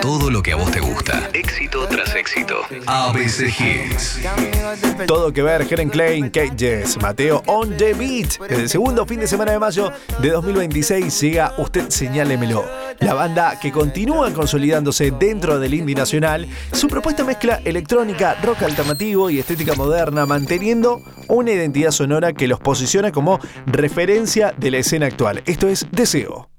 Todo lo que a vos te gusta. Éxito tras éxito. ABC Hits. Todo que ver, Helen Klein, Kate Jess, Mateo on the beat. El segundo fin de semana de mayo de 2026 llega Usted Señálemelo. La banda que continúa consolidándose dentro del indie nacional, su propuesta mezcla electrónica, rock alternativo y estética moderna, manteniendo una identidad sonora que los posiciona como referencia de la escena actual. Esto es Deseo.